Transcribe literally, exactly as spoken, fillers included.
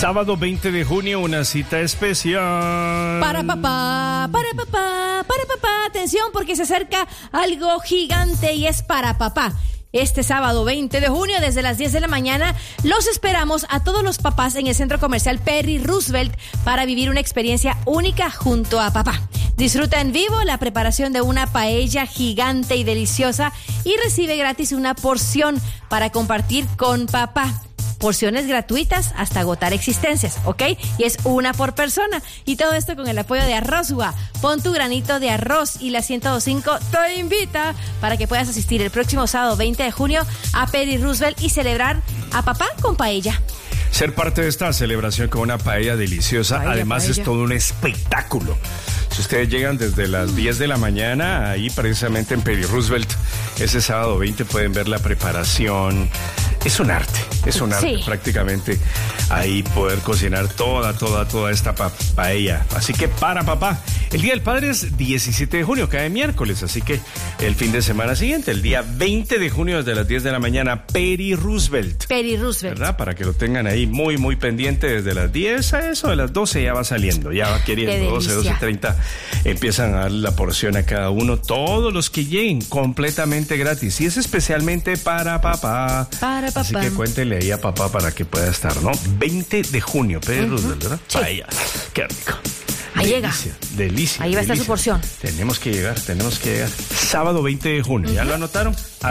Sábado veinte de junio, una cita especial. Para papá, para papá, para papá. Atención, porque se acerca algo gigante y es para papá. Este sábado veinte de junio, desde las diez de la mañana, los esperamos a todos los papás en el Centro Comercial Perry Roosevelt para vivir una experiencia única junto a papá. Disfruta en vivo la preparación de una paella gigante y deliciosa y recibe gratis una porción para compartir con papá. Porciones gratuitas hasta agotar existencias, ¿ok? Y es una por persona. Y todo esto con el apoyo de Arrozua. Pon tu granito de arroz y la ciento dos punto cinco te invita para que puedas asistir el próximo sábado veinte de junio a Perry Roosevelt y celebrar a papá con paella. Ser parte de esta celebración con una paella deliciosa, Paella, además paella. es todo un espectáculo. Si ustedes llegan desde las diez de la mañana, ahí precisamente en Perry Roosevelt, ese sábado veinte pueden ver la preparación. Es un arte, es un arte Sí. prácticamente ahí poder cocinar toda, toda, toda esta pa- paella. Así que para papá, el Día del Padre es diecisiete de junio, cae miércoles, así que el fin de semana siguiente, el día veinte de junio desde las diez de la mañana, Perry Roosevelt. Perry Roosevelt. ¿Verdad? Para que lo tengan ahí muy, muy pendiente desde las diez a eso de las doce ya va saliendo, ya va Qué queriendo, doce, delicia. doce treinta, empiezan a dar la porción a cada uno, todos los que lleguen completamente gratis, y es especialmente para papá. Para Así papá. que cuéntenle ahí a papá para que pueda estar, ¿no? veinte de junio, Perry Roosevelt, ¿verdad? Sí. Paella, qué rico. Ahí Delicia, llega. Delicia. Ahí va a estar su delicia. porción. Tenemos que llegar, tenemos que llegar. Sábado veinte de junio, ¿ya lo anotaron?